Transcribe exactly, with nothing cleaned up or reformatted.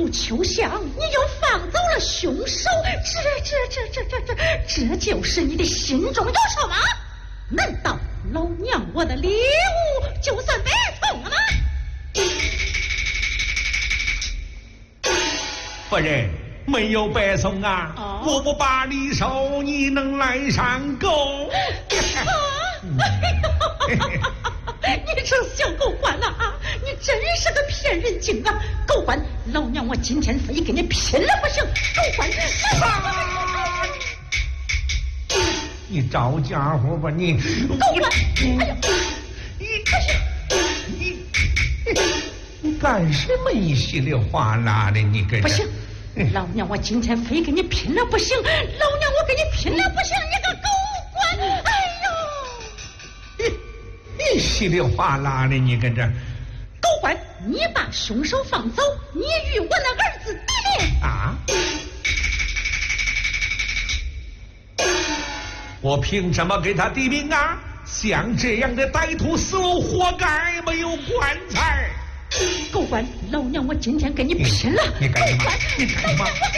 求降，你就放走了凶手，这这这这这这这就是你的心中有什么？难道老娘我的礼物就算白送了吗？ 夫人，没有白送啊！哦、我不把礼收，你能来上钩？ 你这小狗官呐啊！你真是个骗人精啊！狗官，老娘我今天非跟你拼了不行！狗官，啊、 你招家伙吧你！ 狗官，哎呀， 你你你干什么一稀里哗啦的？你跟不行，老娘我今天非跟你拼了不行！老娘我跟你拼了不行！你个狗官，哎呦！ 你稀里哗啦的，你跟这狗官，你把凶手放走，你与我那儿子抵命啊！我凭什么给他抵命啊？像这样的歹徒死路活该，没有棺材。 狗官，老娘我今天跟你拼了！ 你干什么？你干什么？ 我跟